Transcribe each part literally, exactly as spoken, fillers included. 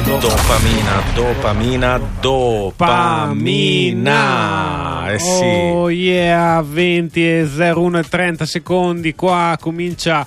Dopamina, dopamina, dopamina. Eh sì. Oh yeah, venti e zero uno e trenta secondi, qua comincia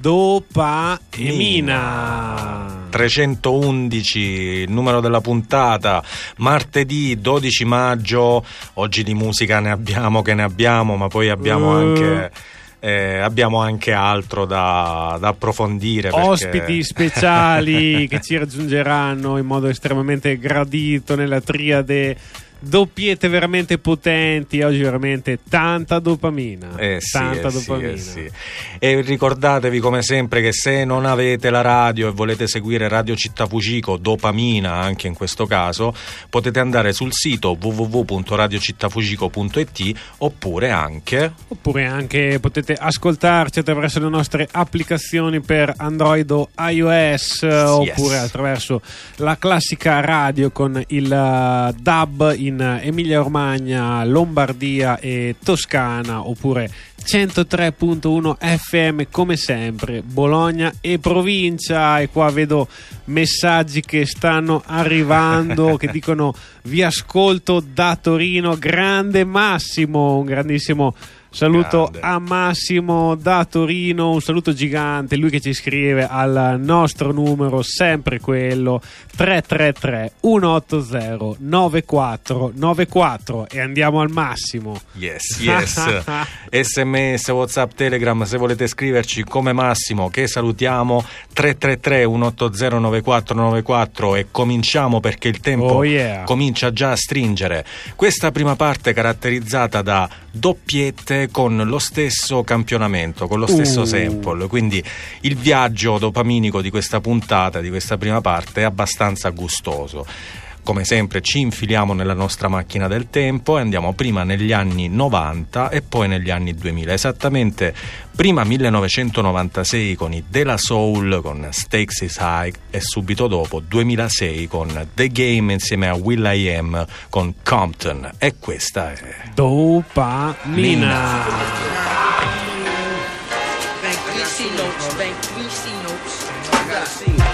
Dopamina. trecentoundici, il numero della puntata, martedì dodici maggio. Oggi di musica ne abbiamo che ne abbiamo, ma poi abbiamo uh. anche... Eh, abbiamo anche altro da, da approfondire, perché... ospiti speciali che ci raggiungeranno in modo estremamente gradito nella triade, doppiette veramente potenti. Oggi veramente tanta dopamina, eh sì, tanta eh dopamina. Sì, eh sì. E ricordatevi come sempre che se non avete la radio e volete seguire Radio Città Fucico, Dopamina anche in questo caso, potete andare sul sito w w w punto radio città fucico punto i t, oppure anche oppure anche potete ascoltarci attraverso le nostre applicazioni per Android o iOS, yes. Oppure attraverso la classica radio con il uh, D A B in Emilia Romagna, Lombardia e Toscana, oppure centotré virgola uno F M come sempre Bologna e provincia. E qua vedo messaggi che stanno arrivando che dicono: vi ascolto da Torino, grande Massimo. Un grandissimo saluto Grande. a Massimo da Torino, un saluto gigante, lui che ci scrive al nostro numero, sempre quello tre tre tre uno otto zero nove quattro nove quattro, e andiamo al Massimo. Yes, yes. sms, WhatsApp, Telegram, se volete scriverci come Massimo, che salutiamo, tre tre tre uno otto zero nove quattro nove quattro, e cominciamo perché il tempo oh yeah. comincia già a stringere. Questa prima parte caratterizzata da doppiette con lo stesso campionamento, con lo stesso uh. sample, quindi il viaggio dopaminico di questa puntata, di questa prima parte, è abbastanza gustoso. Come sempre ci infiliamo nella nostra macchina del tempo e andiamo prima negli anni novanta e poi negli anni duemila, esattamente prima millenovecentonovantasei con i De La Soul con Stakes is High, e subito dopo duemilasei con The Game insieme a will.i.am con Compton. E questa è Dopamina.